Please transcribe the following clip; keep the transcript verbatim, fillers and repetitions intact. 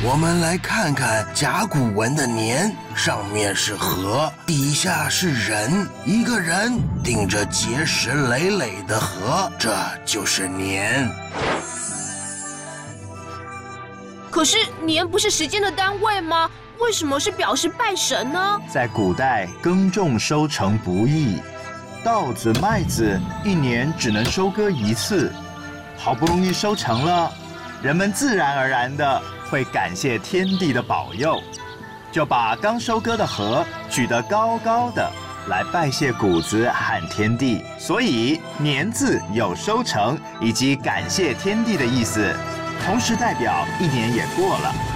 我们来看看甲骨文的年，上面是禾，底下是人，一个人顶着结实累累的禾，这就是年。 可是年不是时间的单位吗？为什么是表示拜神呢？ 在古代，耕种收成不易，稻子、麦子一年只能收割一次，好不容易收成了，人们自然而然的会感谢天地的保佑，就把刚收割的禾举得高高的，来拜谢谷子和天地。所以“年”字有收成以及感谢天地的意思，同时代表一年也过了。